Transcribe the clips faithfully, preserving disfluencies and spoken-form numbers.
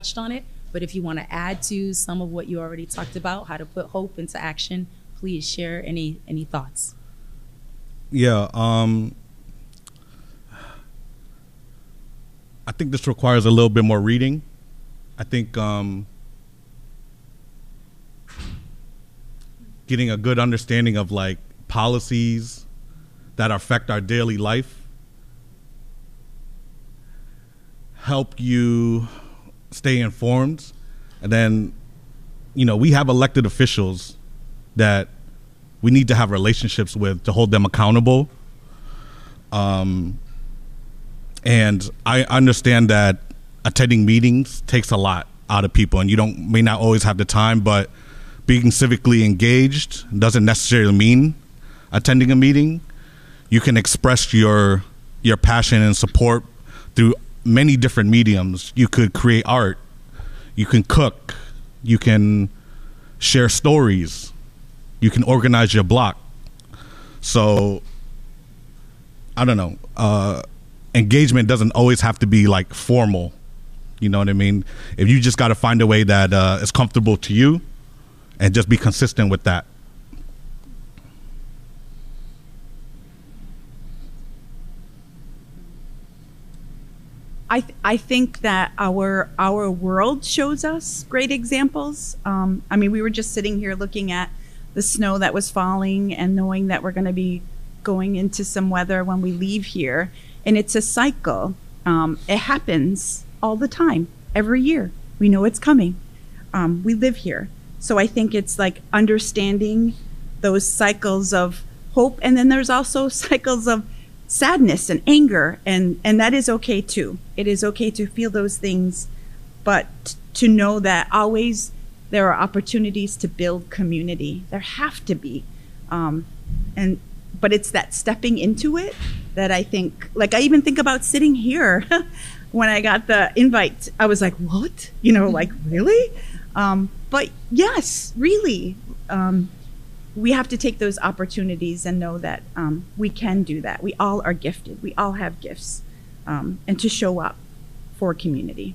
touched on it, but if you want to add to some of what you already talked about, how to put hope into action, please share any any thoughts. Yeah, um, I think this requires a little bit more reading. I think um, getting a good understanding of like policies that affect our daily life help you stay informed. And then, you know, we have elected officials that we need to have relationships with to hold them accountable. Um, and I understand that attending meetings takes a lot out of people, and you don't may not always have the time, but being civically engaged doesn't necessarily mean attending a meeting. You can express your your passion and support through many different mediums. You could create art, you can cook, you can share stories, you can organize your block. So I don't know, uh, engagement doesn't always have to be like formal. You know what I mean? If you just got to find a way that uh, is comfortable to you and just be consistent with that. I, th I think that our our world shows us great examples. Um, I mean, we were just sitting here looking at the snow that was falling and knowing that we're going to be going into some weather when we leave here. And it's a cycle. Um, it happens all the time, every year. We know it's coming. Um, we live here. So I think it's like understanding those cycles of hope. And then there's also cycles of sadness and anger, and and that is okay too. It is okay to feel those things, but to know that always there are opportunities to build community. There have to be, um, and but it's that stepping into it that I think. Like I even think about sitting here. When I got the invite, I was like, "What? You know, like really?" Um, but yes, really. Um, We have to take those opportunities and know that um, we can do that. We all are gifted. We all have gifts, um, and to show up for community.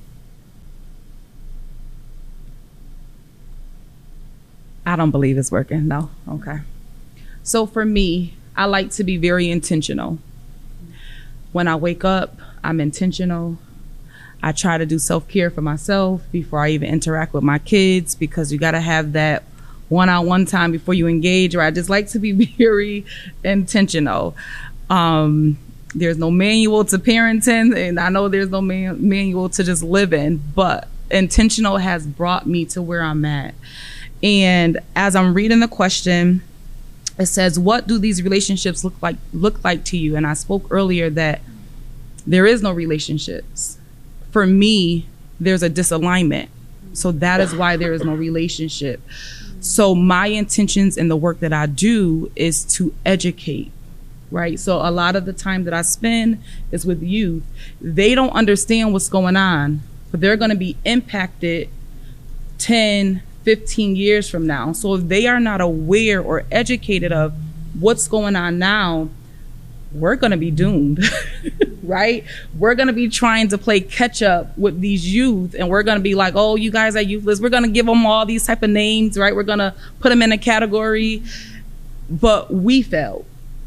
I don't believe it's working. No. Okay. So for me, I like to be very intentional. When I wake up, I'm intentional. I try to do self-care for myself before I even interact with my kids, because you got to have that one-on-one time before you engage. Or I just like to be very intentional. Um, there's no manual to parenting, and I know there's no man manual to just living, but intentional has brought me to where I'm at. And as I'm reading the question, it says, what do these relationships look like look like to you? And I spoke earlier that there is no relationships. For me, there's a disalignment. So that is why there is no relationship. So my intentions in the work that I do is to educate, right? So a lot of the time that I spend is with youth. They don't understand what's going on, but they're going to be impacted ten, fifteen years from now. So if they are not aware or educated of what's going on now, we're going to be doomed, right? We're going to be trying to play catch up with these youth, and we're going to be like, oh, you guys are youthless. We're going to give them all these type of names, right? We're going to put them in a category, but we failed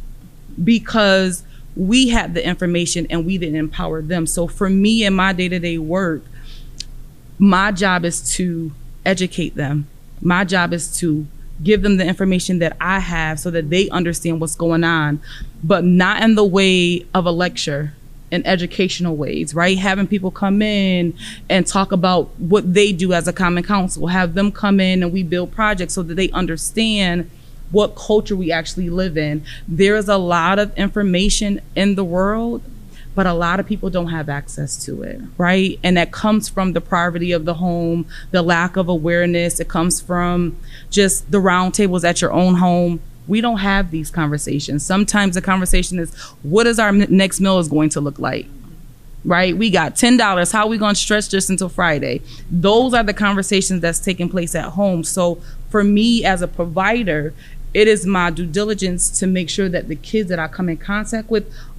because we had the information and we didn't empower them. So for me in my day-to-day work, my job is to educate them. My job is to give them the information that I have so that they understand what's going on, but not in the way of a lecture, in educational ways, right? Having people come in and talk about what they do as a common council, have them come in and we build projects so that they understand what culture we actually live in. There is a lot of information in the world, but a lot of people don't have access to it, right? And that comes from the poverty of the home, the lack of awareness. It comes from just the round tables at your own home. We don't have these conversations. Sometimes the conversation is, what is our next meal is going to look like, right? We got ten dollars. How are we going to stretch this until Friday? Those are the conversations that's taking place at home. So for me as a provider, it is my due diligence to make sure that the kids that I come in contact with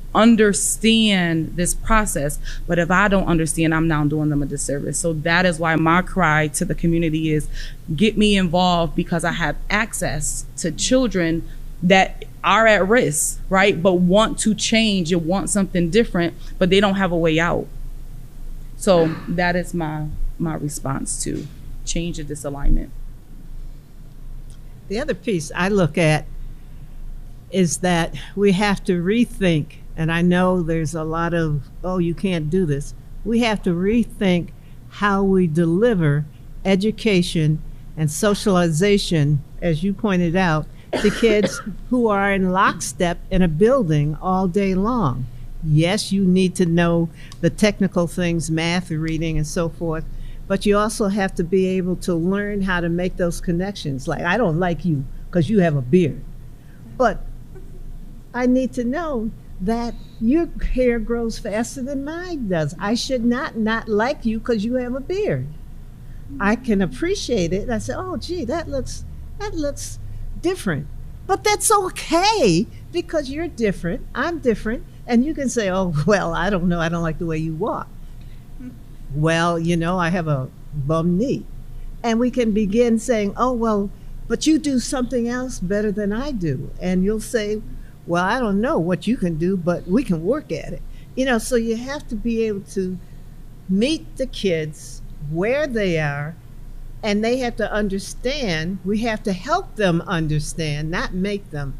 understand this process. But if I don't understand, I'm now doing them a disservice. So that is why my cry to the community is, get me involved, because I have access to children that are at risk, right? But want to change and want something different, but they don't have a way out. So that is my my response to change of this alignment. The other piece I look at is that we have to rethink, and I know there's a lot of, oh, you can't do this. We have to rethink how we deliver education and socialization, as you pointed out, to kids who are in lockstep in a building all day long. Yes, you need to know the technical things, math, reading, and so forth, but you also have to be able to learn how to make those connections. Like, I don't like you because you have a beard, but I need to know that your hair grows faster than mine does. I should not not like you because you have a beard. I can appreciate it. I say, oh, gee, that looks that looks different. But that's okay, because you're different, I'm different, and you can say, oh, well, I don't know, I don't like the way you walk. Well, you know, I have a bum knee. And we can begin saying, oh, well, but you do something else better than I do. And you'll say, well, I don't know what you can do, but we can work at it. You know, so you have to be able to meet the kids where they are, and they have to understand. We have to help them understand, not make them.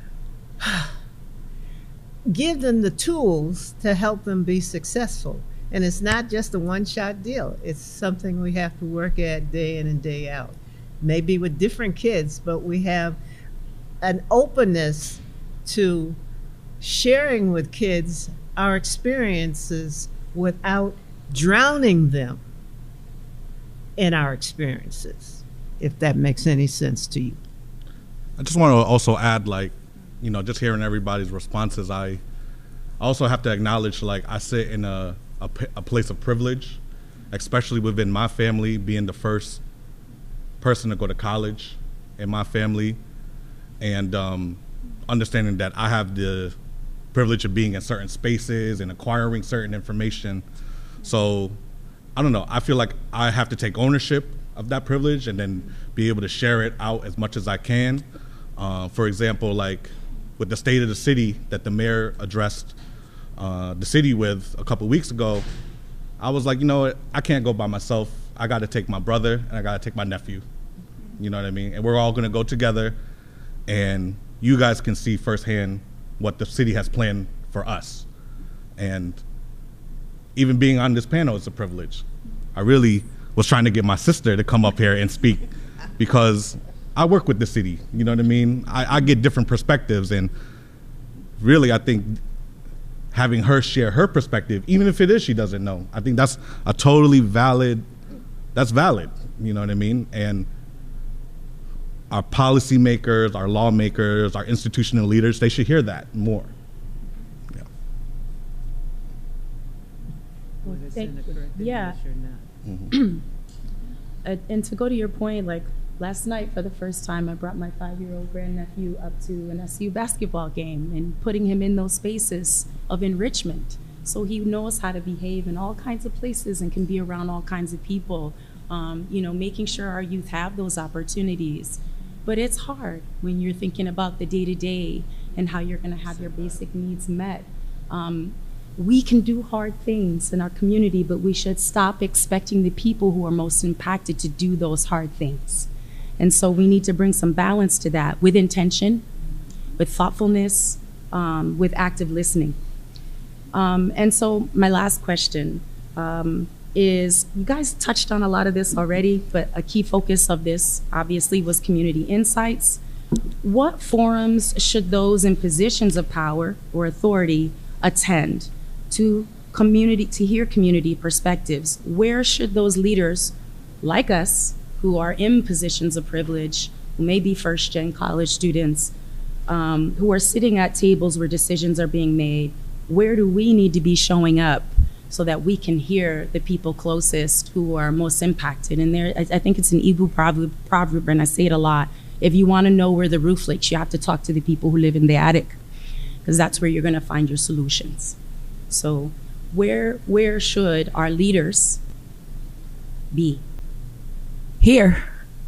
Give them the tools to help them be successful. And it's not just a one-shot deal. It's something we have to work at day in and day out. Maybe with different kids, but we have an openness to sharing with kids our experiences without drowning them in our experiences, if that makes any sense to you. I just want to also add, like, you know, just hearing everybody's responses, I also have to acknowledge, like, I sit in a, a, a place of privilege, especially within my family, being the first person to go to college in my family, and um, understanding that I have the privilege of being in certain spaces and acquiring certain information. So I don't know, I feel like I have to take ownership of that privilege and then be able to share it out as much as I can. Uh, for example, like with the state of the city that the mayor addressed uh, the city with a couple weeks ago, I was like, you know what, I can't go by myself. I got to take my brother and I got to take my nephew. You know what I mean? And we're all going to go together, and you guys can see firsthand what the city has planned for us. And even being on this panel is a privilege. I really was trying to get my sister to come up here and speak, because I work with the city, you know what I mean? I, I get different perspectives, and really I think having her share her perspective, even if it is she doesn't know, I think that's a totally valid, that's valid, you know what I mean? And our policymakers, our lawmakers, our institutional leaders, they should hear that more. Yeah. Well, thank you. Yeah. Mm-hmm. uh, and to go to your point, like last night for the first time, I brought my five-year-old grandnephew up to an S U basketball game and putting him in those spaces of enrichment. So he knows how to behave in all kinds of places and can be around all kinds of people. Um, you know, making sure our youth have those opportunities. But it's hard when you're thinking about the day-to-day and how you're going to have your basic needs met. Um, we can do hard things in our community, but we should stop expecting the people who are most impacted to do those hard things. And so we need to bring some balance to that with intention, with thoughtfulness, um, with active listening. Um, and so my last question um, is, you guys touched on a lot of this already, but a key focus of this obviously was community insights. What forums should those in positions of power or authority attend to community, to hear community perspectives? Where should those leaders like us, who are in positions of privilege, who may be first-gen college students, um, who are sitting at tables where decisions are being made, where do we need to be showing up so that we can hear the people closest who are most impacted? And there, I, I think it's an Igbo proverb, proverb, and I say it a lot. If you want to know where the roof leaks, you have to talk to the people who live in the attic. because that's where you're going to find your solutions. So where where should our leaders be? Here.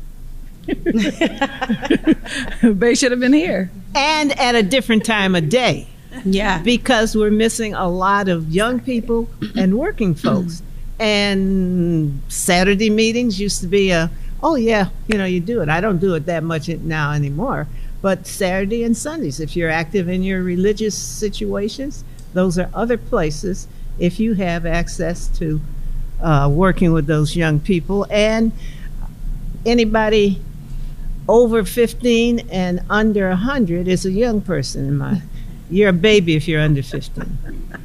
They should have been here. And at a different time of day. Yeah. Because we're missing a lot of young people and working folks. And Saturday meetings used to be a, oh yeah, you know, you do it. I don't do it that much now anymore. But Saturday and Sundays, if you're active in your religious situations, those are other places if you have access to uh, working with those young people. And anybody over fifteen and under one hundred is a young person in my, you're a baby if you're under fifteen.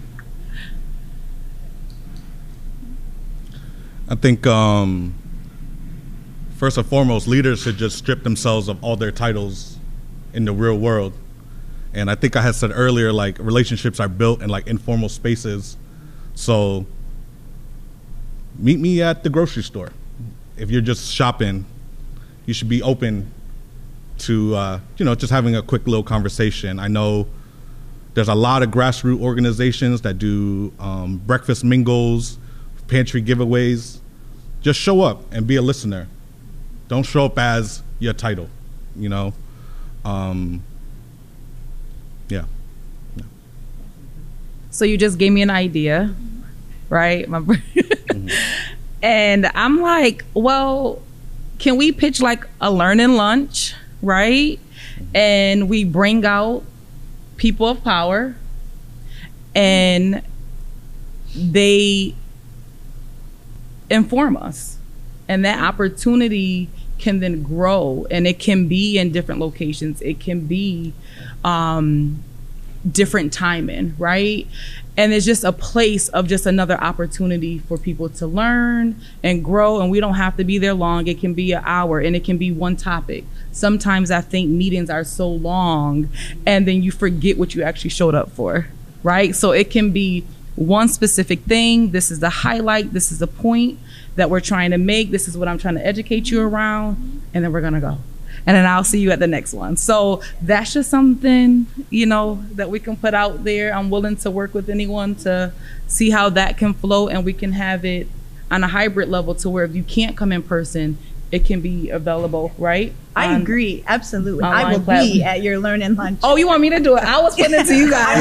I think um, first and foremost, leaders should just strip themselves of all their titles in the real world. And I think I had said earlier, like, relationships are built in like informal spaces. So meet me at the grocery store. If you're just shopping, you should be open to, uh, you know, just having a quick little conversation. I know there's a lot of grassroots organizations that do um, breakfast mingles, pantry giveaways. Just show up and be a listener. Don't show up as your title, you know? Um, yeah. yeah. So you just gave me an idea, right? My mm-hmm. And I'm like, well, can we pitch like a learning lunch, right? Mm-hmm. And we bring out people of power and they inform us, and that opportunity can then grow, and it can be in different locations. It can be um, different timing, right? And it's just a place of just another opportunity for people to learn and grow, and we don't have to be there long. It can be an hour, and it can be one topic. Sometimes I think meetings are so long, and then you forget what you actually showed up for, right? So it can be one specific thing. This is the highlight. This is the point that we're trying to make. This is what I'm trying to educate you around. And then we're going to go. And then I'll see you at the next one. So that's just something, you know, that we can put out there. I'm willing to work with anyone to see how that can flow, and we can have it on a hybrid level to where if you can't come in person, it can be available, right? I On agree, absolutely. I will platform. be at your learning lunch. Oh, you want me to do it? I was putting it to you guys.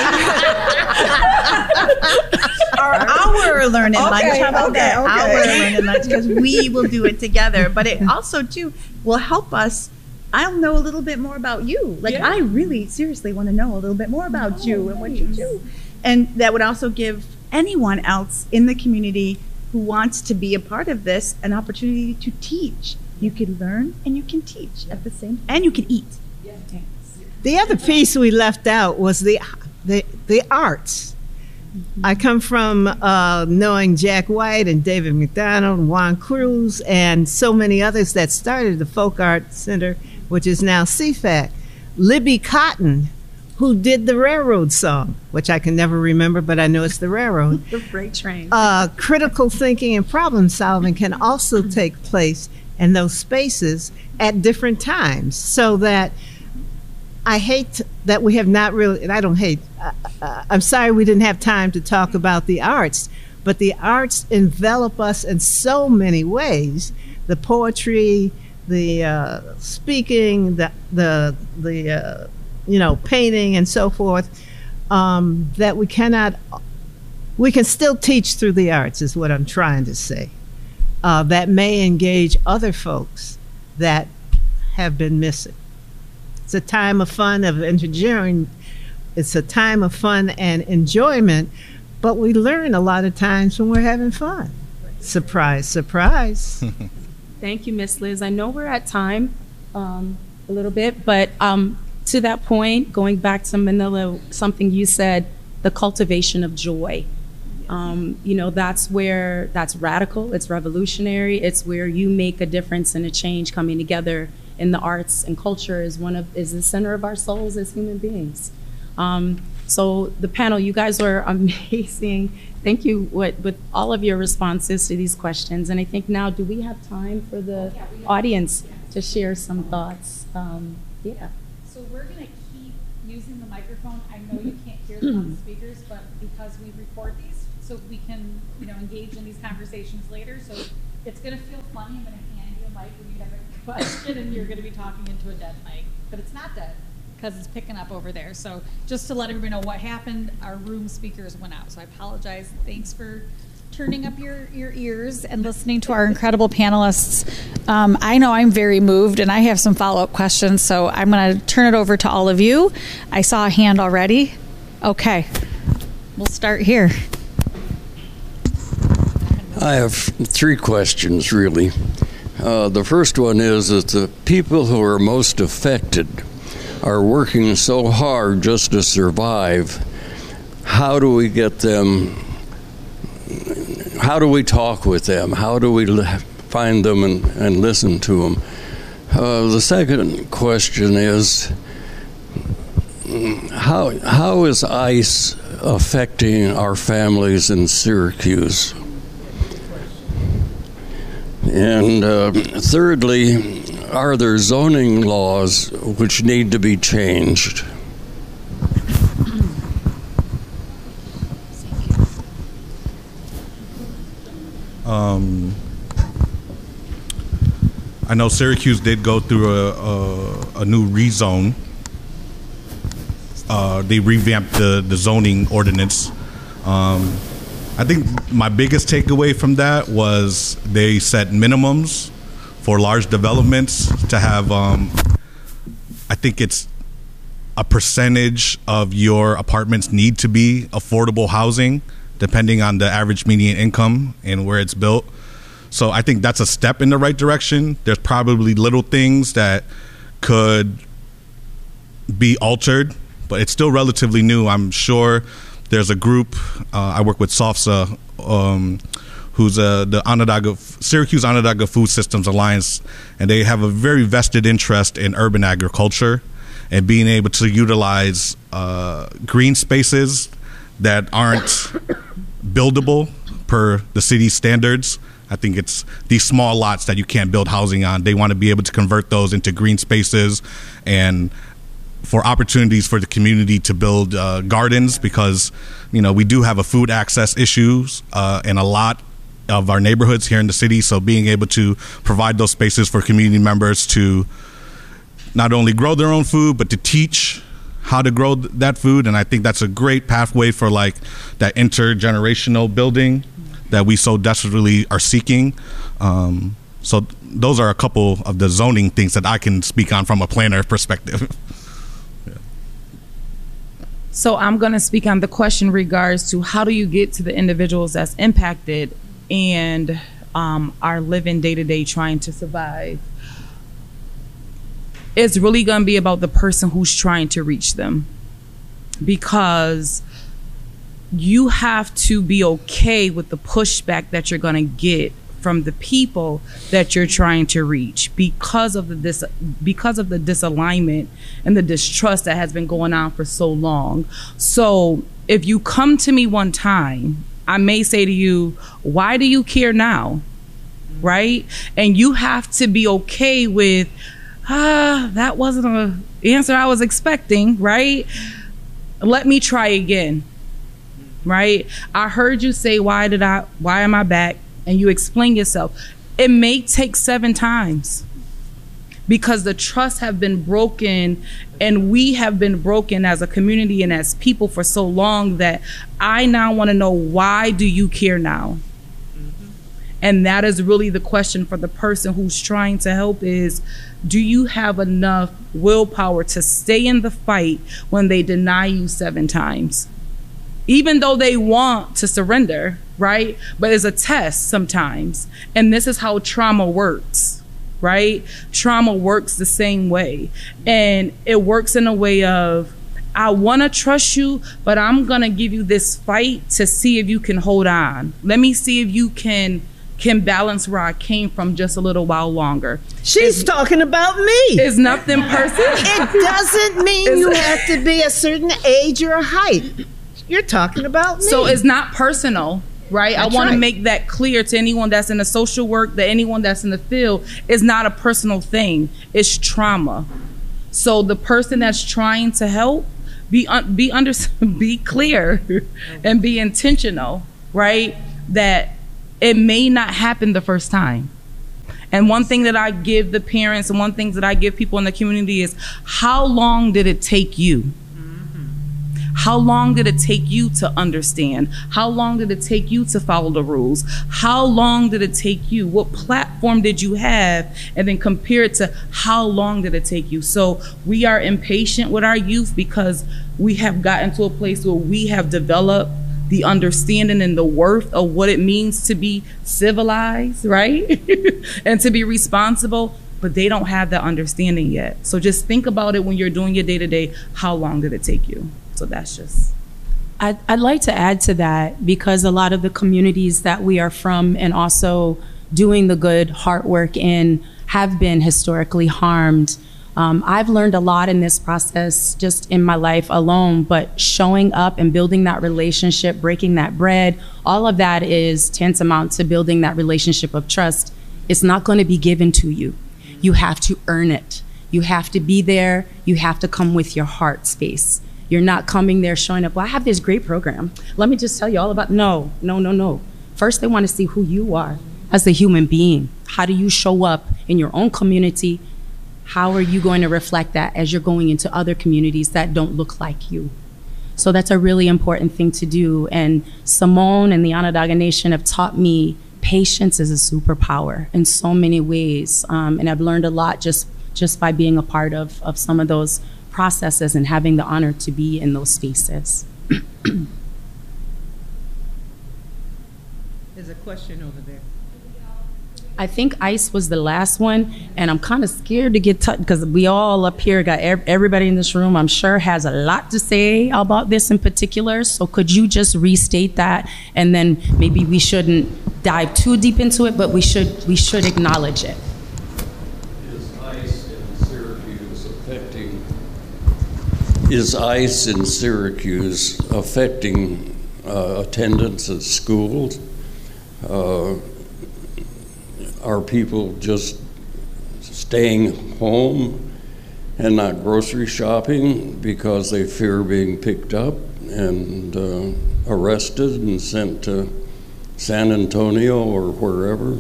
Or our learning Okay, lunch. How about okay, that? okay. Our learning lunch, because we will do it together. But it also, too, will help us. I'll know a little bit more about you. Like, Yeah. I really seriously want to know a little bit more about oh, you and what you do. And that would also give anyone else in the community who wants to be a part of this an opportunity to teach. You can learn and you can teach at the same time. And you can eat. The other piece we left out was the the, the arts. Mm-hmm. I come from uh, knowing Jack White and David McDonald and Juan Cruz and so many others that started the Folk Art Center, which is now C F A C. Libby Cotton, who did the railroad song, which I can never remember, but I know it's the railroad. The freight train. Uh, critical thinking and problem solving can also take place in those spaces at different times, so that I hate that we have not really, and I don't hate, uh, uh, I'm sorry we didn't have time to talk about the arts, but the arts envelop us in so many ways. The poetry, the uh, speaking, the, the, the uh, you know, painting and so forth, um, that we cannot, we can still teach through the arts is what I'm trying to say. Uh, that may engage other folks that have been missing. It's a time of fun, of enjoying. It's a time of fun and enjoyment, but we learn a lot of times when we're having fun. Surprise, surprise. Thank you, Miss Liz. I know we're at time um, a little bit, but um, to that point, going back to Manila, something you said, the cultivation of joy. Um, you know, that's where, that's radical, it's revolutionary, it's where you make a difference and a change coming together in the arts, and culture is one of, is the center of our souls as human beings. Um, so the panel, you guys were amazing. Thank you with, with all of your responses to these questions. And I think now, do we have time for the audience to share some thoughts? Um, yeah. So we're going to keep, using the microphone. I know you can't hear them on the speakers, but because we record these, so we can, you know, engage in these conversations later. So it's going to feel funny. I'm going to hand you a mic when you have a question, and you're going to be talking into a dead mic, but it's not dead because it's picking up over there. So just to let everybody know what happened, our room speakers went out. So I apologize. Thanks for turning up your, your ears and listening to our incredible panelists. Um, I know I'm very moved, and I have some follow-up questions, so I'm going to turn it over to all of you. I saw a hand already. Okay. We'll start here. I have three questions, really. Uh, the first one is that the people who are most affected are working so hard just to survive. How do we get them, how do we talk with them? How do we find them and, and listen to them? Uh, the second question is, how how is ICE affecting our families in Syracuse? And uh, thirdly, are there zoning laws which need to be changed? Um, I know Syracuse did go through a, a, a new rezone. Uh, they revamped the, the zoning ordinance. Um, I think my biggest takeaway from that was they set minimums for large developments to have, um, I think it's a percentage of your apartments need to be affordable housing, depending on the average median income and where it's built. So I think that's a step in the right direction. There's probably little things that could be altered, but it's still relatively new. I'm sure there's a group, uh, I work with SOFSA, um, who's uh, the Onondaga, Syracuse Onondaga Food Systems Alliance, and they have a very vested interest in urban agriculture and being able to utilize uh, green spaces that aren't buildable per the city's standards. I think it's these small lots that you can't build housing on. They want to be able to convert those into green spaces and for opportunities for the community to build uh, gardens, because, you know, we do have a food access issues uh, in a lot of our neighborhoods here in the city. So being able to provide those spaces for community members to not only grow their own food, but to teach how to grow th- that food. And I think that's a great pathway for like that intergenerational building that we so desperately are seeking. Um, so th- those are a couple of the zoning things that I can speak on from a planner perspective. So I'm going to speak on the question in regards to how do you get to the individuals that's impacted and um, are living day to day trying to survive. It's really going to be about the person who's trying to reach them, because you have to be okay with the pushback that you're going to get from the people that you're trying to reach because of the dis- because of the disalignment and the distrust that has been going on for so long. So if you come to me one time, I may say to you, why do you care now? Right? And you have to be okay with, ah, that wasn't an answer I was expecting, right? Let me try again, right? I heard you say, why did I, why am I back? And you explain yourself. It may take seven times because the trust have been broken, and we have been broken as a community and as people for so long that I now want to know, why do you care now? Mm-hmm. And that is really the question for the person who's trying to help is, do you have enough willpower to stay in the fight when they deny you seven times? Even though they want to surrender, right? But it's a test sometimes. And this is how trauma works, right? Trauma works the same way. And it works in a way of, I want to trust you, but I'm going to give you this fight to see if you can hold on. Let me see if you can can balance where I came from just a little while longer. She's it's, talking about me. It's nothing personal. It doesn't mean you have to be a certain age or height. You're talking about me. So it's not personal, right? That's I want right. to make that clear to anyone that's in the social work, that anyone that's in the field. It's not a personal thing. It's trauma. So the person that's trying to help, be un, be under be clear and be intentional, right? That it may not happen the first time. And one thing that I give the parents and one thing that I give people in the community is, how long did it take you? How long did it take you to understand? How long did it take you to follow the rules? How long did it take you? What platform did you have? And then compare it to how long did it take you? So we are impatient with our youth because we have gotten to a place where we have developed the understanding and the worth of what it means to be civilized, right? And to be responsible, but they don't have that understanding yet. So just think about it when you're doing your day-to-day, how long did it take you? So that's just... I'd, I'd like to add to that, because a lot of the communities that we are from and also doing the good heart work in have been historically harmed. Um, I've learned a lot in this process just in my life alone, but showing up and building that relationship, breaking that bread, all of that is tantamount to building that relationship of trust. It's not going to be given to you. You have to earn it. You have to be there. You have to come with your heart space. You're not coming there showing up, well, I have this great program. Let me just tell you all about, no, no, no, no. First, they want to see who you are as a human being. How do you show up in your own community? How are you going to reflect that as you're going into other communities that don't look like you? So that's a really important thing to do. And Simone and the Onondaga Nation have taught me patience is a superpower in so many ways. Um, and I've learned a lot just, just by being a part of, of some of those processes and having the honor to be in those spaces. There's a question over there. I think ICE was the last one, and I'm kind of scared to get touched because we all up here got everybody in this room, I'm sure, has a lot to say about this in particular. So could you just restate that, and then maybe we shouldn't dive too deep into it, but we should we should acknowledge it. Is ICE in Syracuse affecting? Is ICE in Syracuse affecting uh, attendance at schools? Uh, Are people just staying home and not grocery shopping because they fear being picked up and uh, arrested and sent to San Antonio or wherever?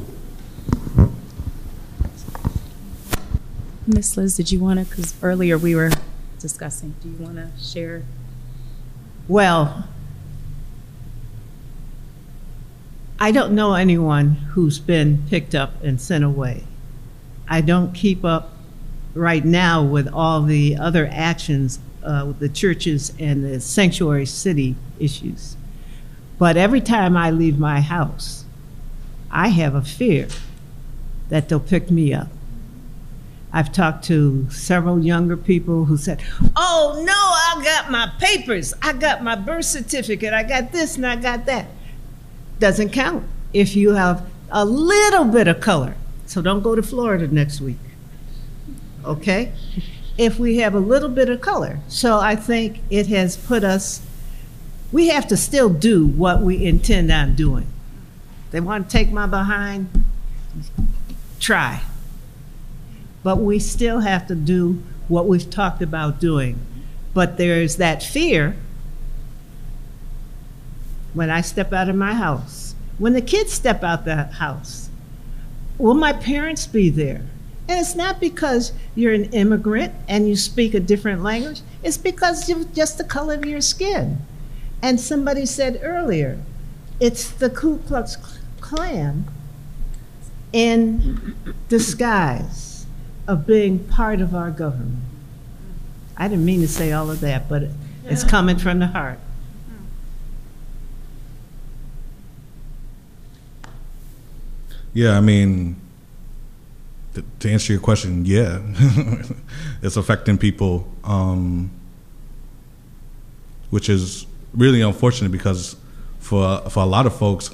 Miss Liz, did you want to, because earlier we were discussing, do you want to share? Well, I don't know anyone who's been picked up and sent away. I don't keep up right now with all the other actions uh, with the churches and the sanctuary city issues. But every time I leave my house, I have a fear that they'll pick me up. I've talked to several younger people who said, oh no, I got my papers, I got my birth certificate, I got this and I got that. Doesn't count if you have a little bit of color. So don't go to Florida next week, okay? If we have a little bit of color. So I think it has put us, we have to still do what we intend on doing. They want to take my behind, try. But we still have to do what we've talked about doing. But there's that fear when I step out of my house, when the kids step out the house, will my parents be there? And it's not because you're an immigrant and you speak a different language, it's because of just the color of your skin. And somebody said earlier, it's the Ku Klux Klan in disguise of being part of our government. I didn't mean to say all of that, but it's coming from the heart. Yeah, I mean, th- to answer your question, yeah, it's affecting people, um, which is really unfortunate because for for a lot of folks,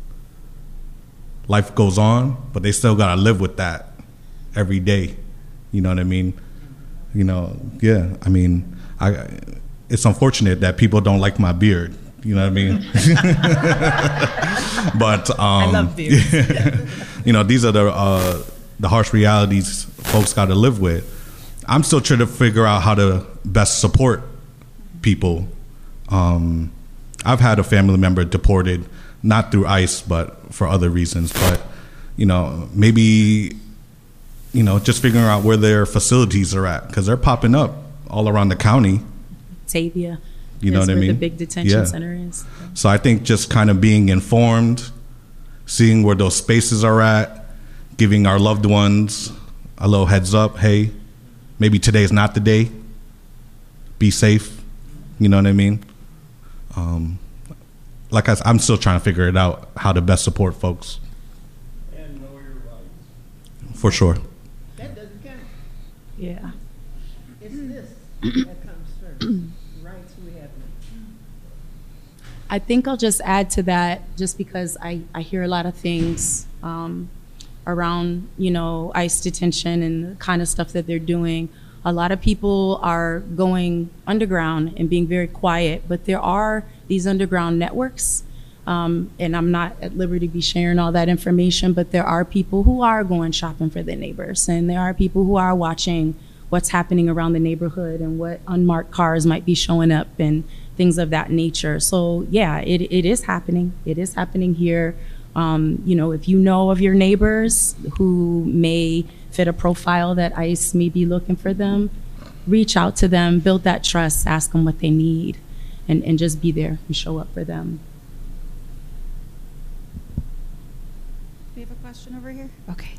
life goes on, but they still gotta live with that every day. You know what I mean? You know, yeah. I mean, I. It's unfortunate that people don't like my beard. You know what I mean? But um, I love beards. You know, these are the uh, the harsh realities folks got to live with. I'm still trying to figure out how to best support people. Um, I've had a family member deported, not through ICE, but for other reasons. But, you know, maybe, you know, just figuring out where their facilities are at, because they're popping up all around the county. Tavia. You know what I where mean? the big detention Yeah. center is. So I think just kind of being informed, seeing where those spaces are at, giving our loved ones a little heads up. Hey, maybe today's not the day. Be safe. You know what I mean? Um, like I, I'm still trying to figure it out, how to best support folks. And know your rights. For sure. That doesn't count. Yeah. It's this that comes first. Rights we have none. I think I'll just add to that, just because I, I hear a lot of things um, around, you know, ICE detention and the kind of stuff that they're doing. A lot of people are going underground and being very quiet, but there are these underground networks, um, and I'm not at liberty to be sharing all that information, but there are people who are going shopping for their neighbors, and there are people who are watching what's happening around the neighborhood and what unmarked cars might be showing up and things of that nature. So yeah, it, it is happening. It is happening here. Um, you know, if you know of your neighbors who may fit a profile that ICE may be looking for them, reach out to them, build that trust, ask them what they need, and, and just be there and show up for them. We have a question over here. Okay.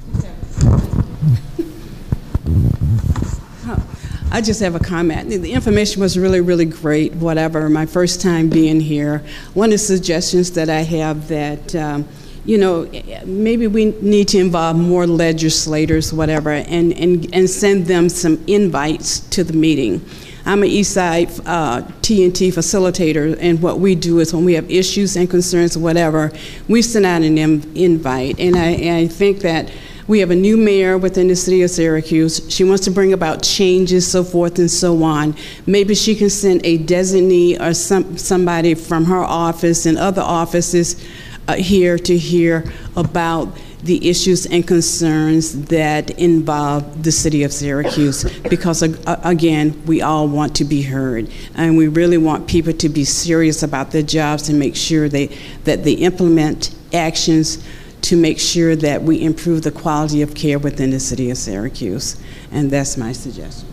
I just have a comment. The information was really, really great, whatever. My first time being here. One of the suggestions that I have that, um, you know, maybe we need to involve more legislators, whatever, and, and, and send them some invites to the meeting. I'm an Eastside uh, T N T facilitator, and what we do is when we have issues and concerns, whatever, we send out an invite. And I, and I think that we have a new mayor within the city of Syracuse. She wants to bring about changes, so forth and so on. Maybe she can send a designee or some, somebody from her office and other offices uh, here to hear about the issues and concerns that involve the city of Syracuse, because uh, again, we all want to be heard, and we really want people to be serious about their jobs and make sure they, that they implement actions to make sure that we improve the quality of care within the city of Syracuse. And that's my suggestion.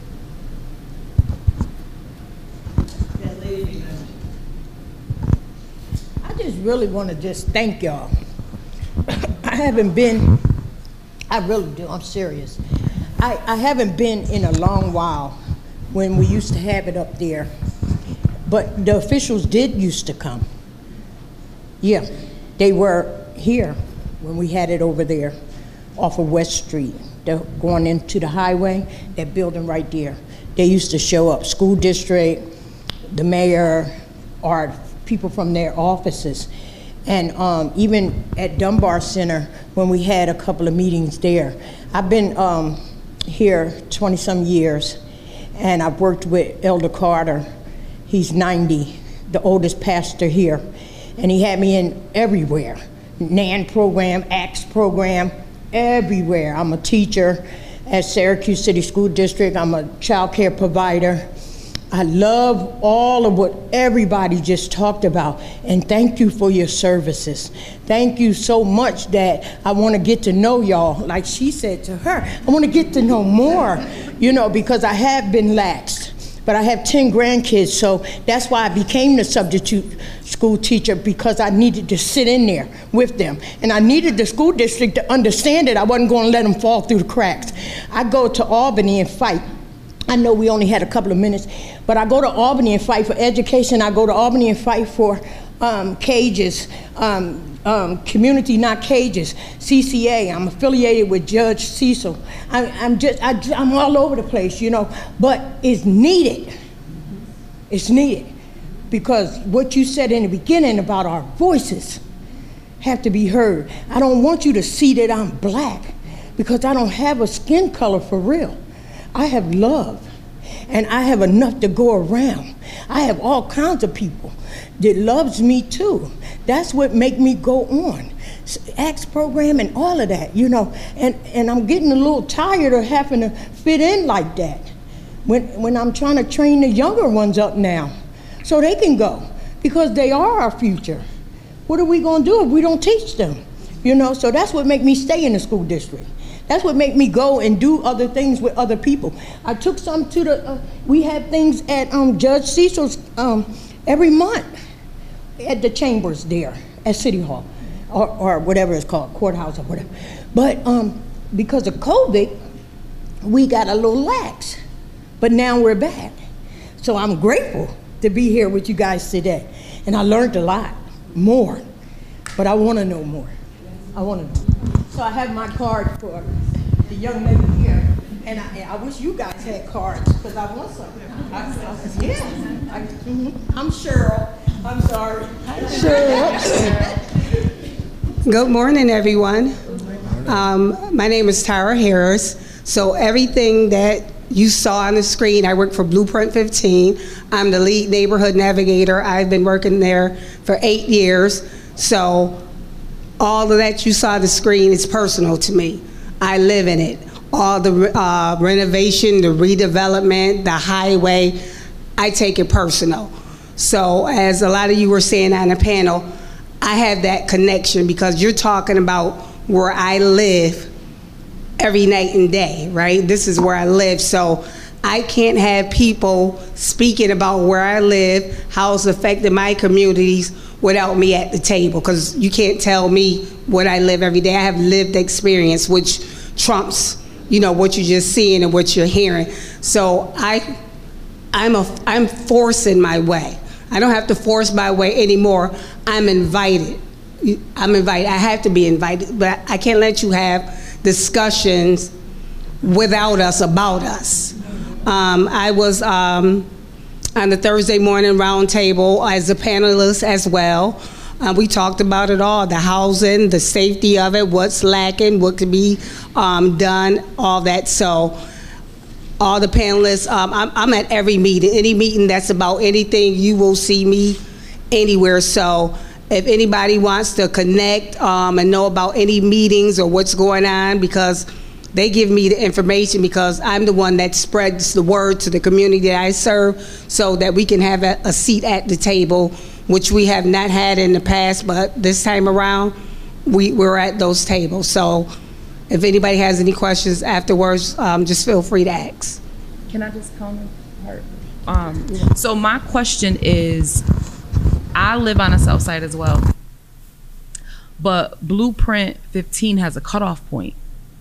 I just really want to just thank y'all. I haven't been, I really do, I'm serious. I, I haven't been in a long while when we used to have it up there, but the officials did used to come. Yeah, they were here when we had it over there off of West Street. They're going into the highway, that building right there. They used to show up, school district, the mayor, or people from their offices. And um, even at Dunbar Center, when we had a couple of meetings there. I've been um, here twenty some years, and I've worked with Elder Carter. He's ninety, the oldest pastor here. And he had me in everywhere. N A N program, ACTS program, everywhere. I'm a teacher at Syracuse City School District. I'm a child care provider. I love all of what everybody just talked about, and thank you for your services. Thank you so much that I want to get to know y'all. Like she said to her, I want to get to know more, you know, because I have been laxed. But I have ten grandkids, so that's why I became the substitute school teacher, because I needed to sit in there with them. And I needed the school district to understand it. I wasn't going to let them fall through the cracks. I go to Albany and fight. I know we only had a couple of minutes, but I go to Albany and fight for education. I go to Albany and fight for um, cages, um, um, community, not cages, C C A. I'm affiliated with Judge Cecil. I, I'm just, I, I'm all over the place, you know, but it's needed. It's needed, because what you said in the beginning about our voices have to be heard. I don't want you to see that I'm black, because I don't have a skin color for real. I have love, and I have enough to go around. I have all kinds of people that loves me too. That's what make me go on. ACTS program and all of that, you know, and, and I'm getting a little tired of having to fit in like that. when, when I'm trying to train the younger ones up now so they can go, because they are our future. What are we going to do if we don't teach them? You know, so that's what make me stay in the school district. That's what make me go and do other things with other people. I took some to the, uh, we have things at um, Judge Cecil's um, every month at the chambers there at City Hall, or, or whatever it's called, courthouse or whatever. But um, because of COVID, we got a little lax, but now we're back. So I'm grateful to be here with you guys today. And I learned a lot more, but I want to know more. I want to know. So I have my card for the young lady here, and I, I wish you guys had cards because I want some. I, I, yeah, I, mm-hmm. I'm Cheryl. I'm sorry. Hi, Cheryl. Good morning, everyone. Um, my name is Tara Harris. So everything that you saw on the screen, I work for Blueprint fifteen. I'm the lead neighborhood navigator. I've been working there for eight years. So all of that you saw on the screen is personal to me. I live in it. All the uh, renovation, the redevelopment, the highway, I take it personal. So as a lot of you were saying on the panel, I have that connection because you're talking about where I live every night and day, right? This is where I live. So I can't have people speaking about where I live, how it's affected my communities without me at the table, because you can't tell me what I live every day. I have lived experience, which trumps, you know, what you're just seeing and what you're hearing. So I, I'm, a, I'm forcing my way. I don't have to force my way anymore. I'm invited. I'm invited. I have to be invited, but I can't let you have discussions without us, about us. Um, I was um, on the Thursday morning roundtable as a panelist as well. Uh, we talked about it all, the housing, the safety of it, what's lacking, what could be um, done, all that. So all the panelists, um, I'm, I'm at every meeting. Any meeting that's about anything, you will see me anywhere. So if anybody wants to connect um, and know about any meetings or what's going on, because they give me the information, because I'm the one that spreads the word to the community that I serve, so that we can have a, a seat at the table, which we have not had in the past, but this time around, we, we're at those tables. So if anybody has any questions afterwards, um, just feel free to ask. Can I just comment? Um, so my question is, I live on the south side as well, but Blueprint fifteen has a cutoff point.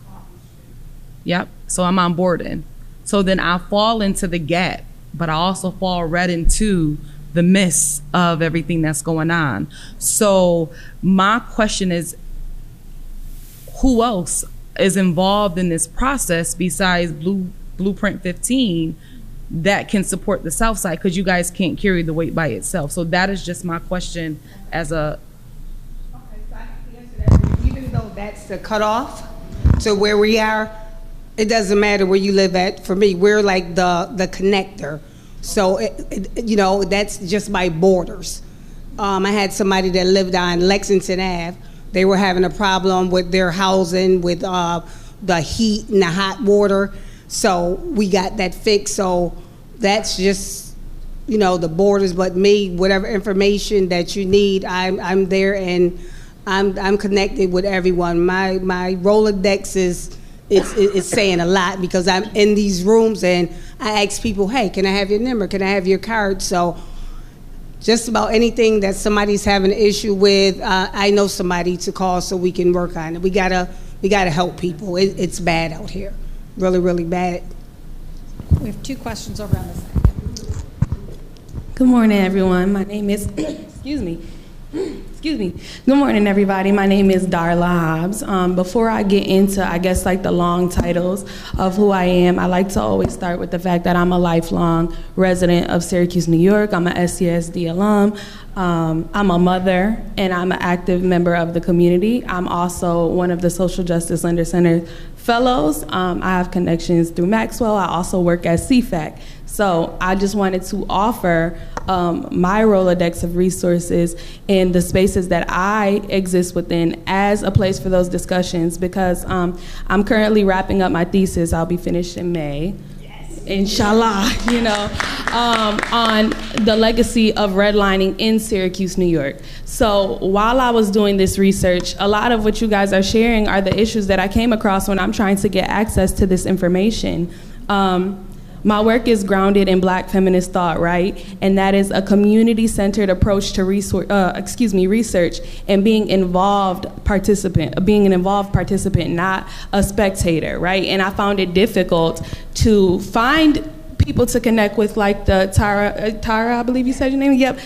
Yep, so I'm on Borden. So then I fall into the gap, but I also fall right into the midst of everything that's going on. So my question is, who else is involved in this process besides Blue, Blueprint fifteen that can support the south side? Because you guys can't carry the weight by itself. So that is just my question as a... Okay, so I can answer that. Even though that's the cutoff to where we are, it doesn't matter where you live at. For me, we're like the, the connector. So, it, it, you know, that's just my borders. Um, I had somebody that lived on Lexington Avenue. They were having a problem with their housing, with uh, the heat and the hot water. So we got that fixed. So that's just, you know, the borders. But me, whatever information that you need, I'm, I'm there, and I'm, I'm connected with everyone. My, my Rolodex is... It's, it's saying a lot, because I'm in these rooms and I ask people, hey, can I have your number? Can I have your card? So just about anything that somebody's having an issue with, uh, I know somebody to call so we can work on it. We gotta, we gotta help people. It, it's bad out here, really, really bad. We have two questions over on this side. Good morning, everyone. My name is, excuse me. Excuse me. Good morning, everybody. My name is Darla Hobbs. Um, before I get into, I guess, like the long titles of who I am, I like to always start with the fact that I'm a lifelong resident of Syracuse, New York. I'm an S C S D alum. Um, I'm a mother, and I'm an active member of the community. I'm also one of the Social Justice Lender Center fellows. Um, I have connections through Maxwell. I also work at C FAC. So I just wanted to offer um, my Rolodex of resources in the spaces that I exist within as a place for those discussions, because um, I'm currently wrapping up my thesis. I'll be finished in May. Yes. inshallah, you know, um, on the legacy of redlining in Syracuse, New York. So while I was doing this research, a lot of what you guys are sharing are the issues that I came across when I'm trying to get access to this information. Um, My work is grounded in Black feminist thought, right? And that is a community-centered approach to resource, uh, excuse me, research and being involved participant, being an involved participant, not a spectator, right? And I found it difficult to find people to connect with, like the Tara, uh, Tara, I believe you said your name. Yep.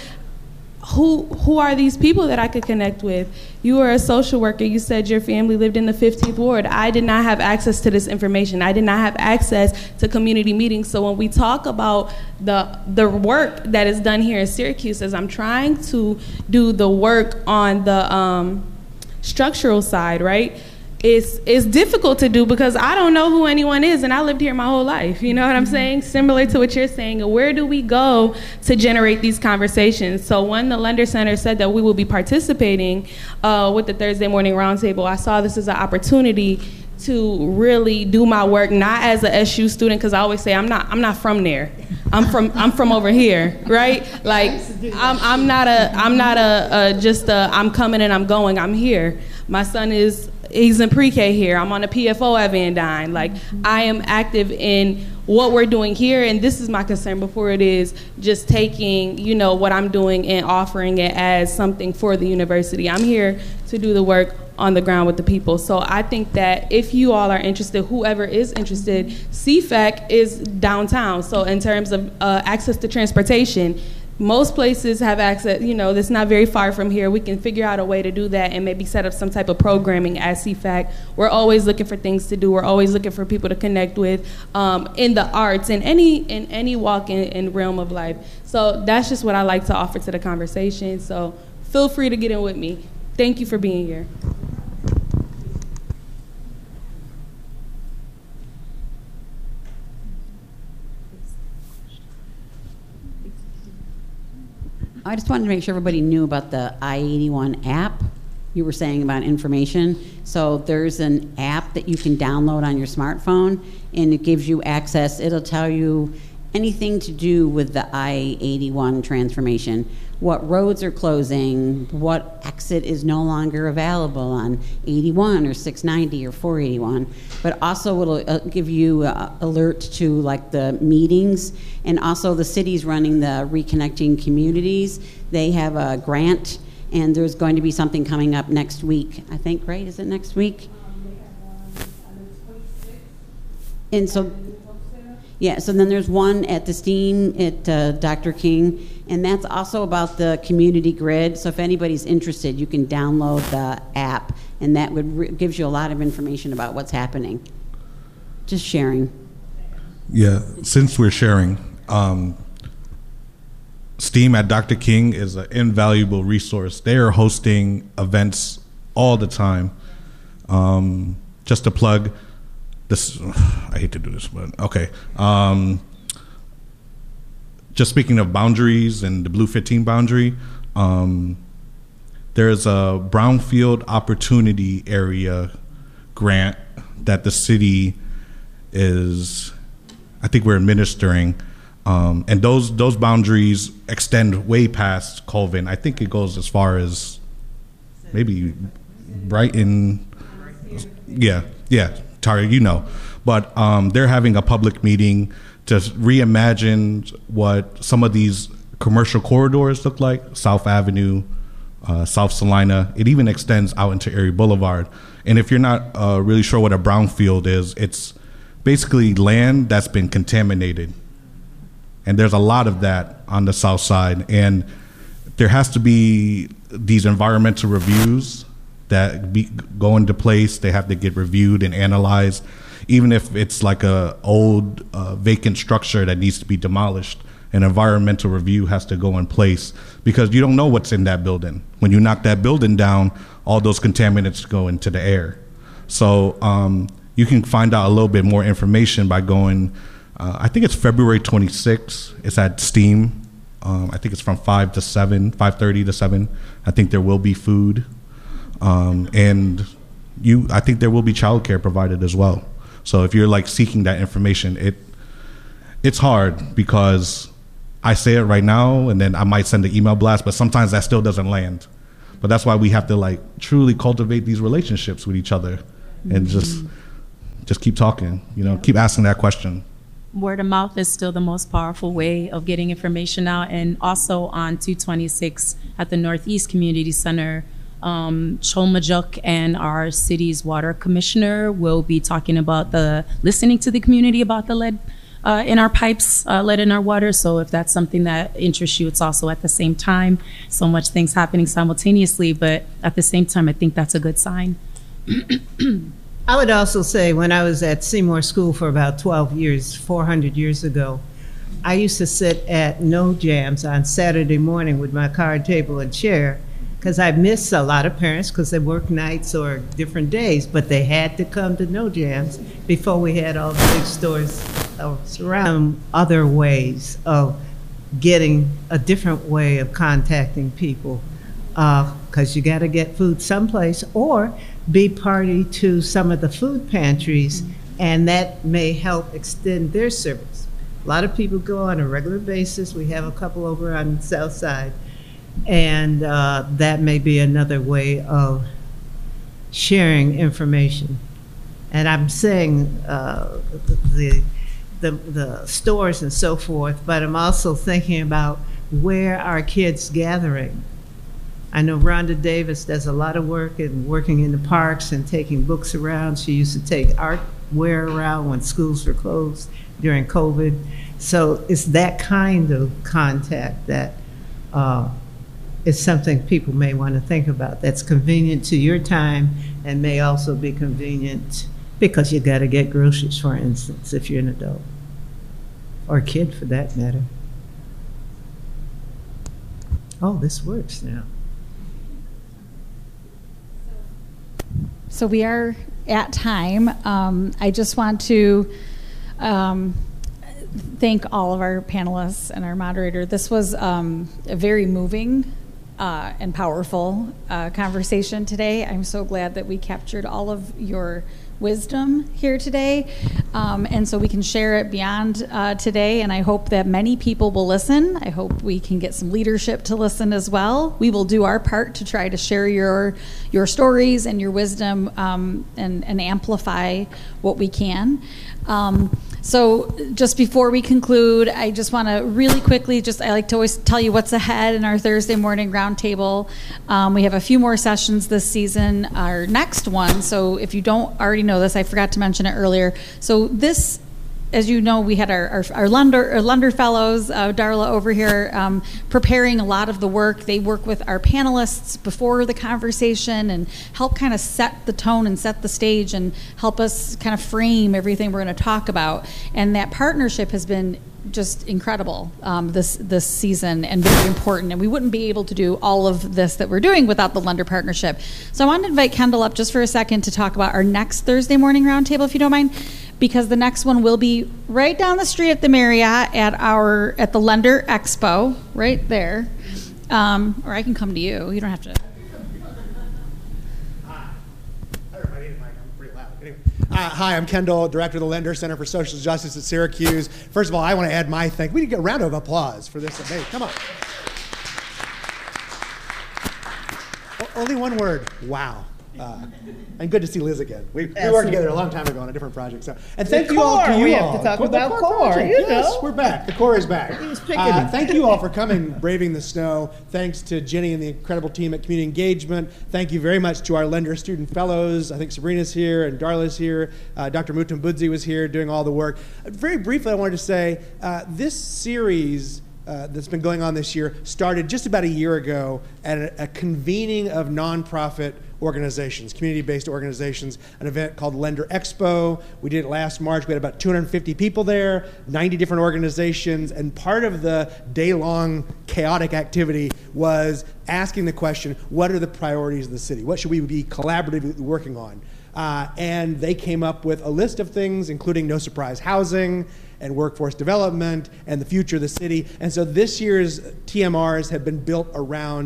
Who who are these people that I could connect with? You were a social worker. You said your family lived in the fifteenth ward. I did not have access to this information. I did not have access to community meetings. So when we talk about the the work that is done here in Syracuse, as I'm trying to do the work on the um, structural side, right? It's, it's difficult to do because I don't know who anyone is, and I lived here my whole life. You know what I'm saying? Similar to what you're saying. Where do we go to generate these conversations? So when the Lender Center said that we will be participating uh, with the Thursday Morning Roundtable, I saw this as an opportunity to really do my work, not as a S U student, because I always say I'm not I'm not from there. I'm from I'm from over here, right? Like I'm I'm not a I'm not a, a just a I'm coming and I'm going. I'm here. My son is he's in pre-K here. I'm on a P F O at Van Dyne. Like I am active in what we're doing here, and this is my concern before it is just taking, you know, what I'm doing and offering it as something for the university. I'm here to do the work on the ground with the people. So I think that if you all are interested, whoever is interested, C FAC is downtown. So in terms of uh, access to transportation, most places have access, you know, that's not very far from here. We can figure out a way to do that and maybe set up some type of programming at C FAC. We're always looking for things to do. We're always looking for people to connect with um, in the arts, in any in any walk in, in realm of life. So that's just what I like to offer to the conversation. So feel free to get in with me. Thank you for being here. I just wanted to make sure everybody knew about the I eighty-one app you were saying about information. So there's an app that you can download on your smartphone, and it gives you access. It'll tell you anything to do with the I eighty-one transformation, what roads are closing, what exit is no longer available on eighty-one or six ninety or four eighty-one, but also it'll uh, give you uh, alert to like the meetings, and also the city's running the Reconnecting Communities. They have a grant, and there's going to be something coming up next week, I think, right? Is it next week? And so, yeah, so then there's one at the STEAM at uh, Doctor King, and that's also about the community grid. So if anybody's interested, you can download the app, and that would re gives you a lot of information about what's happening. Just sharing. Yeah, since we're sharing, um, STEAM at Doctor King is an invaluable resource. They are hosting events all the time. Um, just to plug, this, I hate to do this, but okay. Um, just speaking of boundaries and the Blue fifteen boundary, um, there's a Brownfield Opportunity Area grant that the city is, I think we're administering. Um, and those those boundaries extend way past Colvin. I think it goes as far as maybe Brighton. Yeah, yeah, Tara, you know. But um, they're having a public meeting to reimagine what some of these commercial corridors look like. South Avenue, uh, South Salina. It even extends out into Erie Boulevard. And if you're not uh, really sure what a brownfield is, it's basically land that's been contaminated. And there's a lot of that on the south side. And there has to be these environmental reviews that be, go into place. They have to get reviewed and analyzed. Even if it's like a old uh, vacant structure that needs to be demolished, an environmental review has to go in place because you don't know what's in that building. When you knock that building down, all those contaminants go into the air. So um, you can find out a little bit more information by going, Uh, I think it's February twenty-sixth. It's at STEAM. Um, I think it's from five to seven, five thirty to seven. I think there will be food. Um, and you, I think there will be childcare provided as well. So if you're like seeking that information, it it's hard because I say it right now and then I might send an email blast, but sometimes that still doesn't land. But that's why we have to like truly cultivate these relationships with each other and just just keep talking, you know, keep asking that question. Word of mouth is still the most powerful way of getting information out. And also on two twenty-six at the Northeast Community Center, um, Cholmajuk and our city's water commissioner will be talking about the, listening to the community about the lead uh, in our pipes, uh, lead in our water. So if that's something that interests you, it's also at the same time. So much things happening simultaneously, but at the same time, I think that's a good sign. I would also say when I was at Seymour School for about twelve years, four hundred years ago, I used to sit at No Jams on Saturday morning with my card table and chair because I miss a lot of parents because they work nights or different days, but they had to come to No Jams before we had all the big stores around. Other ways of getting a different way of contacting people because uh, you got to get food someplace or be party to some of the food pantries, and that may help extend their service. A lot of people go on a regular basis. We have a couple over on the south side, and uh, that may be another way of sharing information. And I'm saying uh, the, the, the stores and so forth, but I'm also thinking about where are kids gathering. I know Rhonda Davis does a lot of work in working in the parks and taking books around. She used to take artware around when schools were closed during COVID. So it's that kind of contact that uh, is something people may want to think about. That's convenient to your time and may also be convenient because you got to get groceries, for instance, if you're an adult or a kid for that matter. Oh, this works now. So we are at time. Um, I just want to um, thank all of our panelists and our moderator. This was um, a very moving uh, and powerful uh, conversation today. I'm so glad that we captured all of your wisdom here today, um, and so we can share it beyond uh, today, and I hope that many people will listen. I hope we can get some leadership to listen as well. We will do our part to try to share your your stories and your wisdom um, and, and amplify what we can. Um, so just before we conclude, I just want to really quickly, just I like to always tell you what's ahead in our Thursday morning roundtable. Um, we have a few more sessions this season, our next one, so if you don't already know this, I forgot to mention it earlier. So this, as you know, we had our, our, our, Lunder, our Lunder Fellows, uh, Darla over here, um, preparing a lot of the work. They work with our panelists before the conversation and help kind of set the tone and set the stage and help us kind of frame everything we're going to talk about. And that partnership has been just incredible um, this this season and very important, and we wouldn't be able to do all of this that we're doing without the Lunder partnership. So I want to invite Kendall up just for a second to talk about our next Thursday morning roundtable, if you don't mind, because the next one will be right down the street at the Marriott at our at the Lender Expo, right there. Um, or I can come to you. You don't have to. Uh, hi, I'm Kendall, Director of the Lender Center for Social Justice at Syracuse. First of all, I want to add my thank. We need to get a round of applause for this debate. Come on. O- only one word. Wow. Uh, and good to see Liz again. We, we worked together a long time ago on a different project. So, and thank the you all. core. To you we all. have to talk Core, about core. core. Project. You yes, know, we're back. The core is back. He's picking Uh, it. thank you all for coming, braving the snow. Thanks to Jenny and the incredible team at Community Engagement. Thank you very much to our Lender Student Fellows. I think Sabrina's here and Darla's here. Uh, Doctor Mutumbudzi was here doing all the work. Uh, very briefly, I wanted to say uh, this series Uh, that's been going on this year started just about a year ago at a, a convening of nonprofit organizations, community-based organizations, an event called Lender Expo. We did it last March. We had about two hundred fifty people there, ninety different organizations, and part of the day-long chaotic activity was asking the question, what are the priorities of the city? What should we be collaboratively working on? Uh, and they came up with a list of things, including no surprise housing and workforce development and the future of the city. And so this year's T M Rs have been built around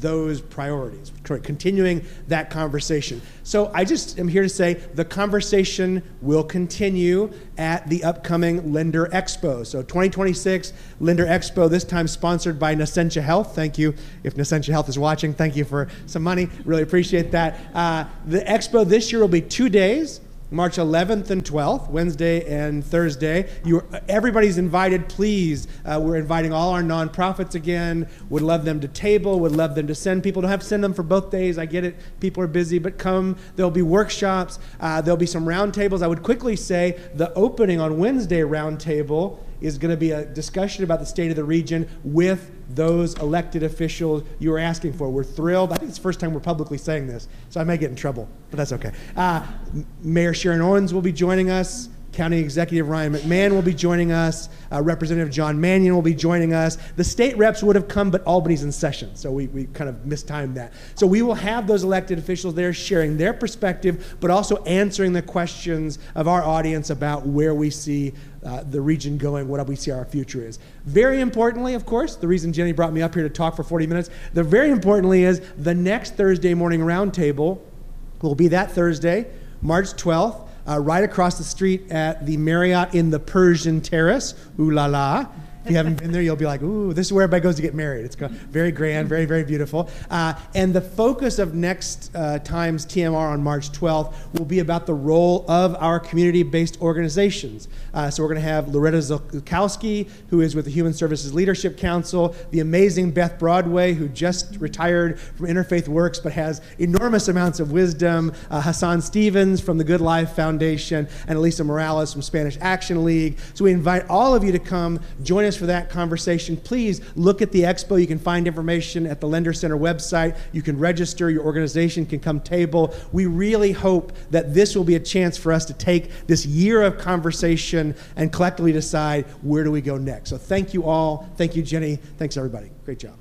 those priorities, continuing that conversation. So I just am here to say the conversation will continue at the upcoming Lender Expo. So twenty twenty-six Lender Expo, this time sponsored by Nescentia Health. Thank you. If Nescentia Health is watching, thank you for some money. Really appreciate that. Uh, the expo this year will be two days. March eleventh and twelfth, Wednesday and Thursday. You are, everybody's invited, please. Uh, we're inviting all our nonprofits again. Would love them to table, would love them to send people. Don't have to send them for both days. I get it, people are busy, but come. There'll be workshops. Uh, there'll be some roundtables. I would quickly say the opening on Wednesday roundtable is going to be a discussion about the state of the region with those elected officials you were asking for. We're thrilled. I think it's the first time we're publicly saying this, so I may get in trouble, but that's okay. Uh, Mayor Sharon Owens will be joining us. County Executive Ryan McMahon will be joining us. Uh, Representative John Mannion will be joining us. The state reps would have come, but Albany's in session, so we, we kind of mistimed that. So we will have those elected officials there sharing their perspective, but also answering the questions of our audience about where we see uh, the region going, what we see our future is. Very importantly, of course, the reason Jenny brought me up here to talk for forty minutes, the very importantly is the next Thursday morning roundtable will be that Thursday, March twelfth. Uh, right across the street at the Marriott in the Persian Terrace. Ooh la la. If you haven't been there, you'll be like, ooh, this is where everybody goes to get married. It's very grand, very, very beautiful. Uh, and the focus of next uh, time's T M R on March twelfth will be about the role of our community-based organizations. Uh, so we're going to have Loretta Zukowski, who is with the Human Services Leadership Council, the amazing Beth Broadway, who just retired from Interfaith Works but has enormous amounts of wisdom, uh, Hassan Stevens from the Good Life Foundation, and Elisa Morales from Spanish Action League. So we invite all of you to come join us for that conversation. Please look at the expo. You can find information at the Lender Center website. You can register. Your organization can come table. We really hope that this will be a chance for us to take this year of conversation and collectively decide where do we go next. So thank you all. Thank you, Jenny. Thanks, everybody. Great job.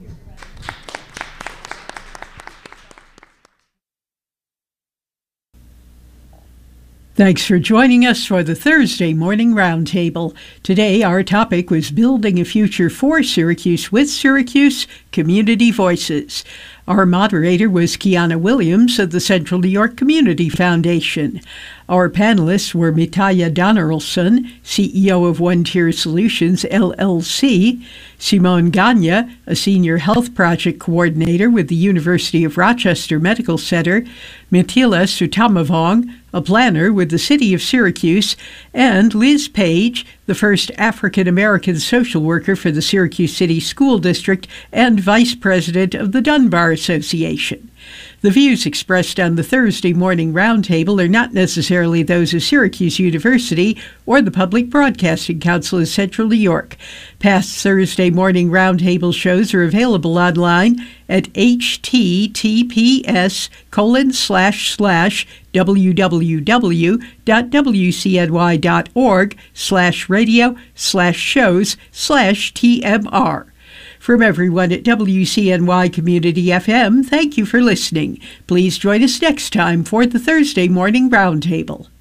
Thanks for joining us for the Thursday Morning Roundtable. Today, our topic was Building a Future for Syracuse with Syracuse Community Voices. Our moderator was Kiana Williams of the Central New York Community Foundation. Our panelists were Mitaya Donaldson, C E O of One Tier Solutions, L L C, Simone Gagne, a Senior Health Project Coordinator with the University of Rochester Medical Center, Mitila Sutamavong, a planner with the City of Syracuse, and Liz Page, the first African-American social worker for the Syracuse City School District and Vice President of the Dunbar Association. The views expressed on the Thursday Morning Roundtable are not necessarily those of Syracuse University or the Public Broadcasting Council of Central New York. Past Thursday Morning Roundtable shows are available online at https colon slash slash www.wcny.org slash radio slash shows slash TMR. From everyone at W C N Y Community F M, thank you for listening. Please join us next time for the Thursday Morning Roundtable.